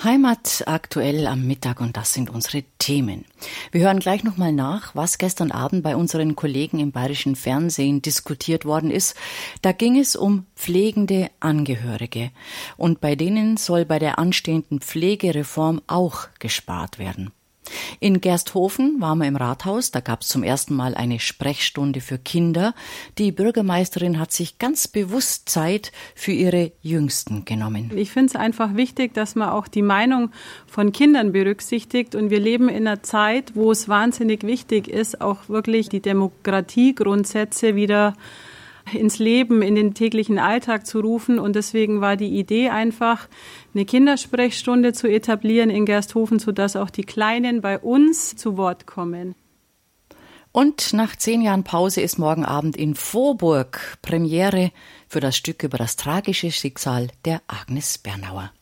Heimat aktuell am Mittag und das sind unsere Themen. Wir hören gleich nochmal nach, was gestern Abend bei unseren Kollegen im Bayerischen Fernsehen diskutiert worden ist. Da ging es um pflegende Angehörige und bei denen soll bei der anstehenden Pflegereform auch gespart werden. In Gersthofen waren wir im Rathaus, da gab es zum ersten Mal eine Sprechstunde für Kinder. Die Bürgermeisterin hat sich ganz bewusst Zeit für ihre Jüngsten genommen. Ich finde es einfach wichtig, dass man auch die Meinung von Kindern berücksichtigt. Und wir leben in einer Zeit, wo es wahnsinnig wichtig ist, auch wirklich die Demokratiegrundsätze wieder ins Leben, in den täglichen Alltag zu rufen. Und deswegen war die Idee einfach, eine Kindersprechstunde zu etablieren in Gersthofen, sodass auch die Kleinen bei uns zu Wort kommen. Und nach 10 Jahren Pause ist morgen Abend in Vohburg Premiere für das Stück über das tragische Schicksal der Agnes Bernauer.